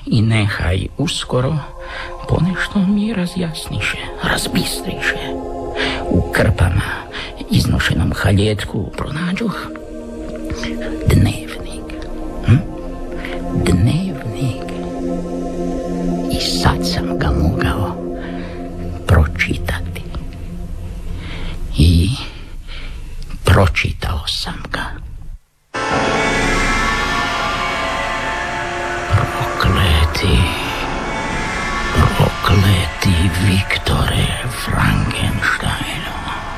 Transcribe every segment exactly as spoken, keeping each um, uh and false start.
i nehaj uskoro ponešto mi razjasniše, razbistriše. U krpama iznošenom haljetku pronađoh dnevnik. Hm? Dnevnik. I sad sam ga mogao pročitati. I pročitao sam ga. Prokleti, prokleti Viktore Frankensteinu.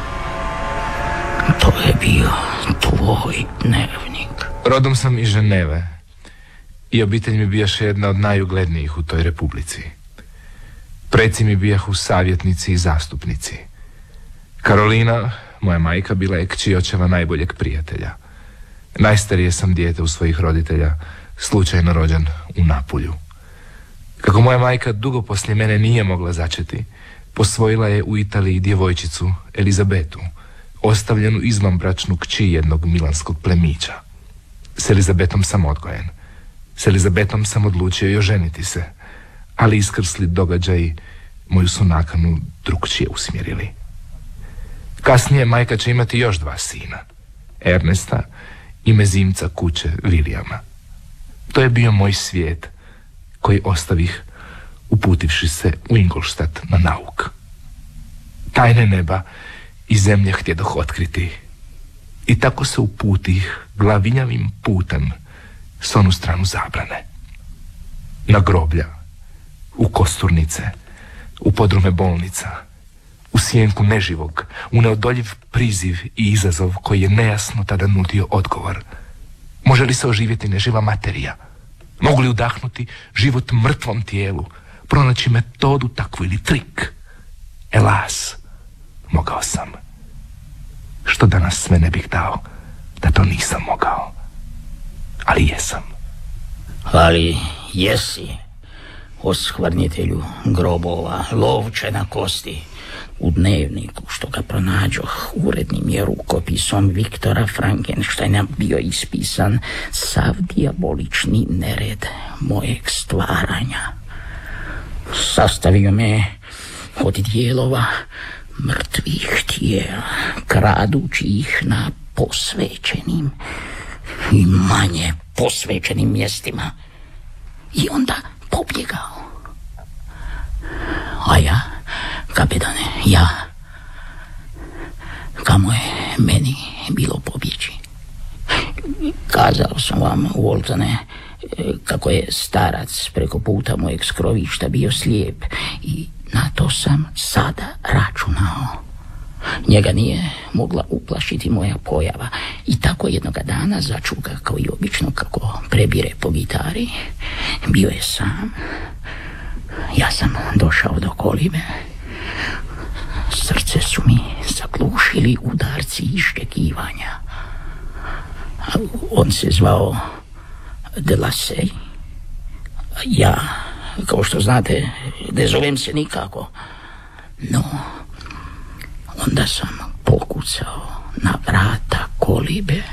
To je bio tvoj dnevnik. Rodom sam iz Ženeve i obitelj mi bijaše jedna od najuglednijih u toj republici. Preci mi bijahu savjetnici i zastupnici. Karolina, moja majka, bila je kći očeva najboljeg prijatelja. Najstarije sam dijete u svojih roditelja, slučajno rođen u Napulju. Kako moja majka dugo poslije mene nije mogla začeti, posvojila je u Italiji djevojčicu Elizabetu, ostavljenu izvanbračnu kći jednog milanskog plemića. S Elizabetom sam odgojen. S Elizabetom sam odlučio i oženiti se, ali iskrsli događaji moju su nakanu drukčije usmjerili. Kasnije majka će imati još dva sina, Ernesta i mezimca kuće Vilijama. To je bio moj svijet koji ostavih uputivši se u Ingolstadt na nauk. Tajne neba i zemlje htjedoh otkriti i tako se uputih glavinjavim putem s onu stranu zabrane. Na groblja, u kosturnice, u podrume bolnica, u sjenku neživog, u neodoljiv priziv i izazov koji je nejasno tada nudio odgovor. Može li se oživjeti neživa materija? Mogu li udahnuti život mrtvom tijelu? Pronaći metodu takvu ili trik? Elas, mogao sam. Što danas sve ne bih dao da to nisam mogao. Ali jesam. Ali jesi, oskvrnitelju grobova, lovče na kosti. U dnevniku što ga pronađoh urednim je rukopisom Viktora Frankensteina bio ispisan sav dijabolični nered mojeg stvaranja. Sastavio me od dijelova mrtvih tijela, kradući ih na posvećenim i manje posvećenim mjestima i onda pobjegao. A ja, kapetane, ja, kamo je meni bilo pobjeći? Kazao sam vam, Waltone, kako je starac preko puta mojeg skrovišta bio slijep i na to sam sada računao. Njega nije mogla uplašiti moja pojava i tako jednoga dana začuga kao i obično kako prebire po gitari. Bio je sam. Ja sam došao do kolibe. Srce su mi zaklušili udarci iščekivanja. On se zvao Delasej. Ja, kao što znate, ne zovem se nikako. No, onda sam pokucao na vrata kolibe.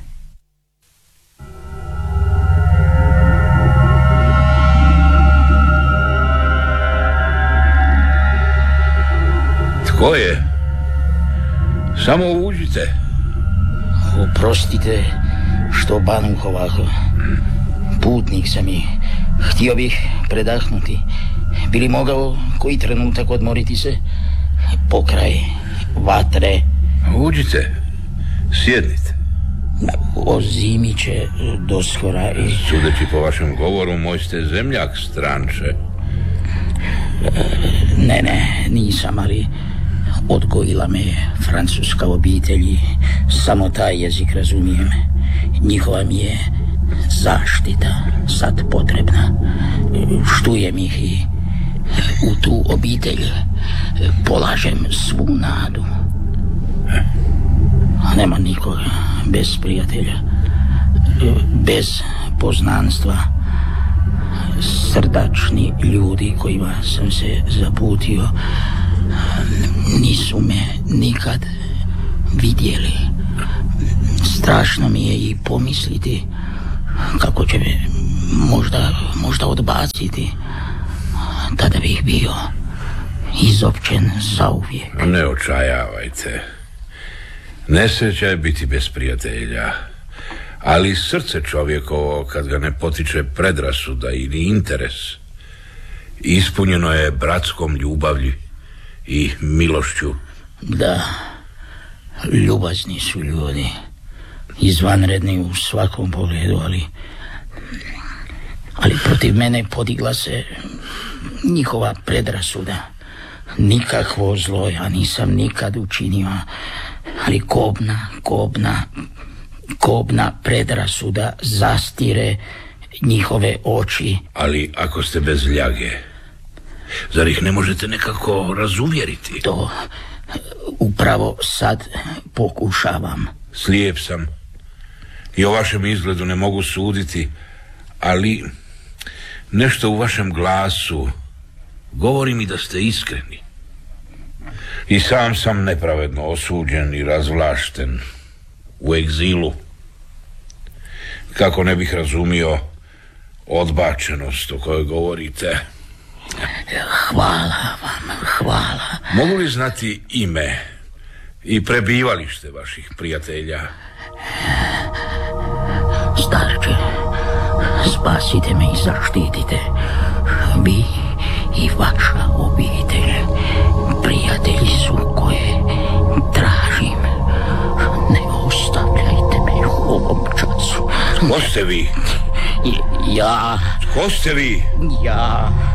Tko je? Samo uđite. Oprostite što banuh ovako. Putnik sam i htio bih predahnuti. Bi li mogao koji trenutak odmoriti se pokraj vatre? Uđite, sjednite. O zimi će doskora i... Sudeći po vašem govoru, moj ste zemljak, stranče. Ne, ne, nisam, ali odgojila me je francuska obitelj i samo taj jezik razumijem. Njihova mi je zaštita sad potrebna. Štujem ih i u tu obitelj polažem svu nadu. Nema nikoga bez prijatelja, bez poznanstva. Srdačni ljudi kojima sam se zaputio nisu me nikad vidjeli. Strašno mi je i pomisliti kako će možda, možda odbaciti. Tada bih bio izopćen zauvijek. Ne očajavajte. Nesreća je biti bez prijatelja. Ali srce čovjekovo, kad ga ne potiče predrasuda ili interes, ispunjeno je bratskom ljubavlji i milošću. Da, ljubazni su ljudi, izvanredni u svakom pogledu, ali ali protiv mene podigla se njihova predrasuda. Nikakvo zlo ja nisam nikad učinio, ali kobna, kobna, kobna predrasuda zastire njihove oči. Ali ako ste bez ljage, zar ih ne možete nekako razuvjeriti? To upravo sad pokušavam. Slijep sam i o vašem izgledu ne mogu suditi, ali nešto u vašem glasu govori mi da ste iskreni. I sam sam nepravedno osuđen i razvlašten u egzilu. Kako ne bih razumio odbačenost o kojoj govorite? Hvala vam, hvala. Mogu li znati ime i prebivalište vaših prijatelja? Starče, spasite me i zaštitite. Vi i vaša obitelj prijatelji su koje tražim. Ne ostavljajte me u ovom času. Ko ste vi? Ja... Ko ste vi? Ja...